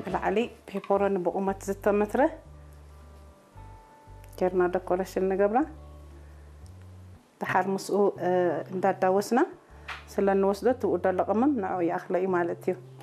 بالعلي بيبورن بقومة 6 متر كيرنا ديكوريشن نقبره تحر مسؤول نداوسنا سلان وسدت ودا لقمن نعو يا أخلي مالتيو